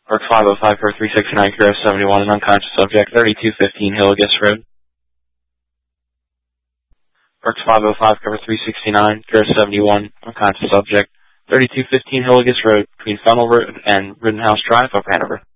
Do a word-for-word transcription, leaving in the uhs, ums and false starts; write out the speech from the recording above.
Work five oh five for three sixty-nine, Kira seventy-one, an unconscious subject, thirty-two fifteen Hilligus Road. Work five oh five, cover three sixty-nine, Kira seventy-one, unconscious subject, thirty-two fifteen Hilligus Road, between Funnel Road and Rittenhouse Drive, Upper Hanover.